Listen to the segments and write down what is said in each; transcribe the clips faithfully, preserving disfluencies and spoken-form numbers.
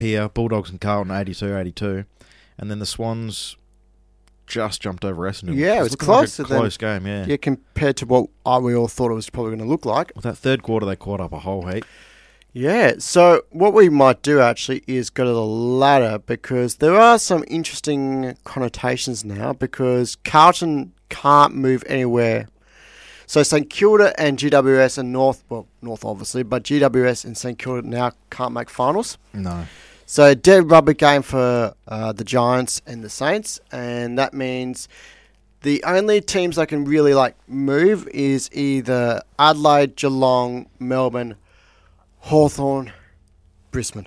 here. Bulldogs and Carlton eighty-two eighty-two. And then the Swans just jumped over Essendon. Yeah, it was looking close. Like a to close them. game, yeah. Yeah, compared to what I, we all thought it was probably going to look like. Well, that third quarter, they caught up a whole heap. Yeah, so what we might do actually is go to the ladder because there are some interesting connotations now because Carlton can't move anywhere. So St Kilda and G W S and North, well, North obviously, but G W S and St Kilda now can't make finals. No. So dead rubber game for uh, the Giants and the Saints, and that means the only teams that can really like move is either Adelaide, Geelong, Melbourne, Hawthorn, Brisbane.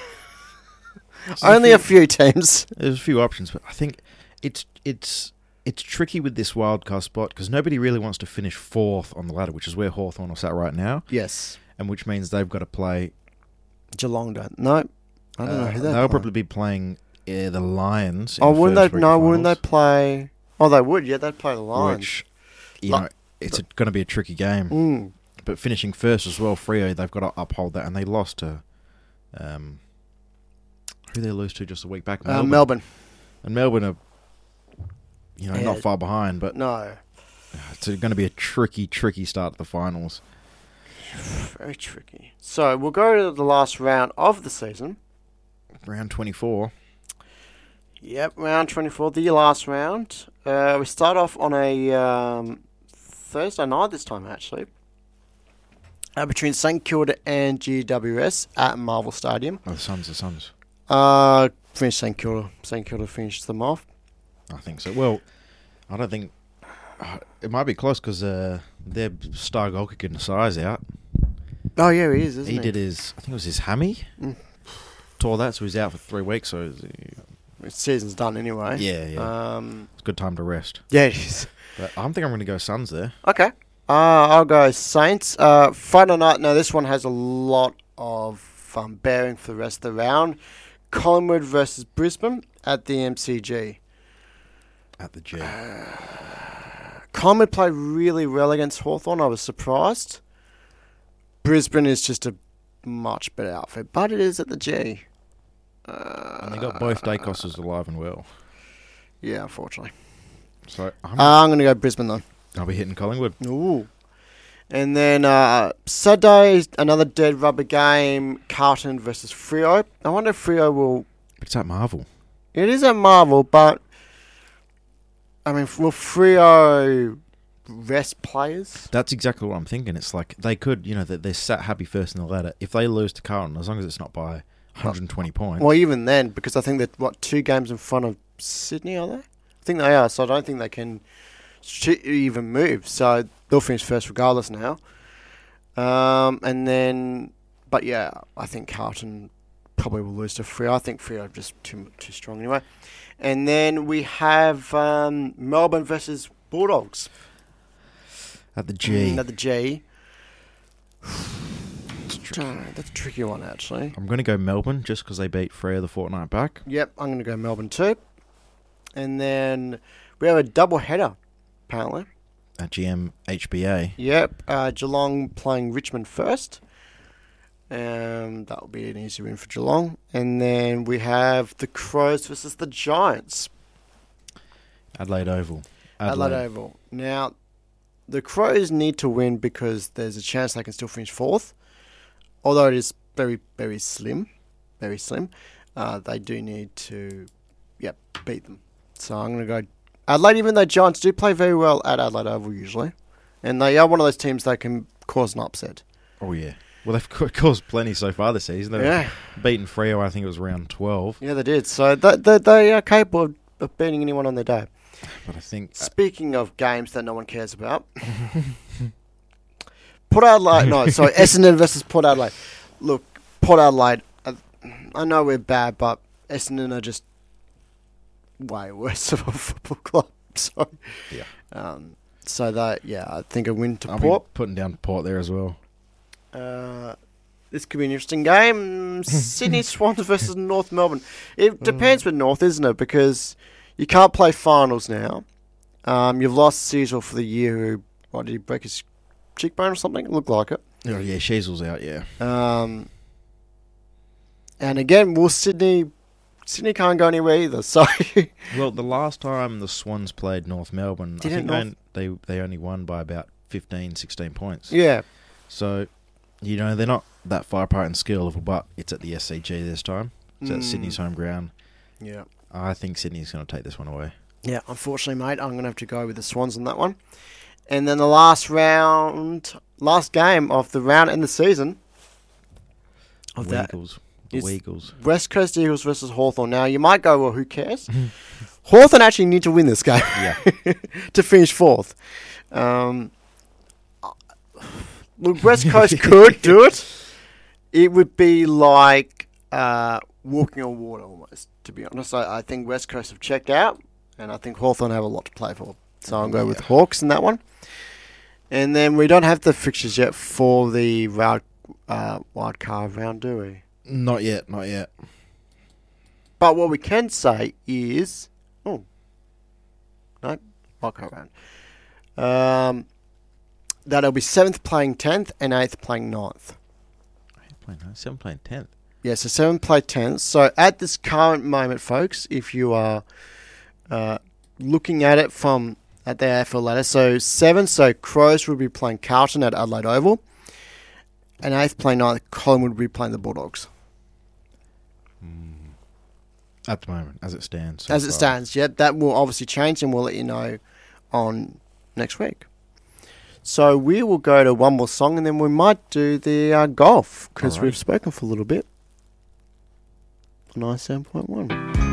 Only a few teams. There's a few options, but I think it's it's it's tricky with this wildcard spot because nobody really wants to finish fourth on the ladder, which is where Hawthorn are sat right now. Yes. And which means they've got to play... Geelong don't. No. I don't uh, know who they'll they'll probably be playing uh, the Lions. In Oh, the wouldn't first they? week No, of wouldn't they finals, play... Oh, they would. Yeah, they'd play the Lions. Which, you Like- know, it's going to be a tricky game. Mm. But finishing first as well, Freo, they've got to uphold that. And they lost to... Um, who did they lose to just a week back? Uh, Melbourne. Melbourne. And Melbourne are, you know, Yeah. not far behind, but No. it's going to be a tricky, tricky start to the finals. Very tricky. So, we'll go to the last round of the season. Round twenty-four. Yep, round twenty-four, the last round. Uh, we start off on a um, Thursday night this time, actually. Uh, between St Kilda and G W S at Marvel Stadium. Oh, the Suns, the Suns. Uh, finished St Kilda. St Kilda finished them off. I think so. Well, I don't think... Uh, it might be close because uh, their star goalkeeper Nasai's out. Oh, yeah, he is, isn't he? He did his... I think it was his hammy. Mm. Tore that, so he's out for three weeks. So His season's done anyway. yeah, yeah. Um, It's a good time to rest. yeah, it is. But I think I'm going to go Suns there. Okay. Uh, I'll go Saints. Uh, Friday night. Now, this one has a lot of um, bearing for the rest of the round. Collingwood versus Brisbane at the M C G. At the G. Collingwood played really well against Hawthorn. I was surprised. Brisbane is just a much better outfit, but it is at the G. Uh, and they got both Dacoses alive and well. Yeah, unfortunately. So I'm, Uh, I'm going to go Brisbane, though. I'll be hitting Collingwood. Ooh. And then uh, Saturday, another dead rubber game, Carlton versus Freo. I wonder if Freo will... But it's at Marvel. It is at Marvel, but... I mean, will Freo rest players? That's exactly what I'm thinking. It's like they could, you know, that they're sat happy first in the ladder. If they lose to Carlton, as long as it's not by one hundred twenty points. Well, even then, because I think that, what, two games in front of Sydney, are they? I think they are, so I don't think they can sh- even move. So they'll finish first regardless now. Um, and then, but yeah, I think Carlton probably will lose to Freo. I think Freo are just too too strong anyway. And then we have um, Melbourne versus Bulldogs. At the G. Mm, at the G. It's tricky. That's a tricky one, actually. I'm going to go Melbourne just because they beat Freo the fortnight back. Yep, I'm going to go Melbourne too. And then we have a double header, apparently. At G M H B A. Yep, uh, Geelong playing Richmond first. Um, that will be an easy win for Geelong. And then we have the Crows versus the Giants. Adelaide Oval. Adelaide Oval. Now, the Crows need to win because there's a chance they can still finish fourth. Although it is very, very slim. Very slim. Uh, they do need to, yep, beat them. So I'm going to go Adelaide, even though Giants do play very well at Adelaide Oval usually. And they are one of those teams that can cause an upset. Oh, yeah. Well, they've ca- caused plenty so far this season. They've Yeah. beaten Freo, I think it was round twelve. Yeah, they did. So they, they, they are capable of, of beating anyone on their day. But I think... Uh, Speaking of games that no one cares about. Port Adelaide, no, sorry, Essendon versus Port Adelaide. Look, Port Adelaide, I, I know we're bad, but Essendon are just way worse of a football club. So, yeah. Um, so that, yeah, I think a win to I'll Port. be putting down Port there as well. Uh, this could be an interesting game. Sydney Swans versus North Melbourne. It depends with North, isn't it? Because you can't play finals now. Um, you've lost Cecil for the year. Who, what, did he break his cheekbone or something? It looked like it. Oh, yeah, Sheasel's out, yeah. Um, and again, will Sydney... Sydney can't go anywhere either, so... Well, the last time the Swans played North Melbourne, I think North... they, they only won by about fifteen, sixteen points. Yeah. So, you know, they're not that far apart in skill level, but it's at the S C G this time. It's mm. at Sydney's home ground. Yeah. I think Sydney's going to take this one away. Yeah, unfortunately, mate, I'm going to have to go with the Swans on that one. And then the last round, last game of the round and the season of the that Eagles. The Eagles. West Coast Eagles versus Hawthorn. Now, you might go, well, who cares? Hawthorn actually need to win this game yeah. to finish fourth. Um, look, West Coast could do it. It would be like uh, walking on water almost, to be honest. I, I think West Coast have checked out, and I think Hawthorn have a lot to play for. So I'll go yeah. with Hawks in that one. And then we don't have the fixtures yet for the wild, uh, wild card round, do we? Not yet, not yet. But what we can say is... Oh. No, wild card round. Um, that it'll be seventh playing tenth and eighth playing ninth. eighth playing ninth, seventh playing tenth. Yeah, so seventh play tenth. So at this current moment, folks, if you are uh, looking at it from... at the A F L ladder. So seven, so Crows will be playing Carlton at Adelaide Oval. And eighth playing ninth, Collingwood will be playing the Bulldogs. Mm. At the moment, as it stands. So as it far. stands, yeah. That will obviously change and we'll let you know on next week. So we will go to one more song and then we might do the uh, golf because right. we've spoken for a little bit. ninety-seven point one.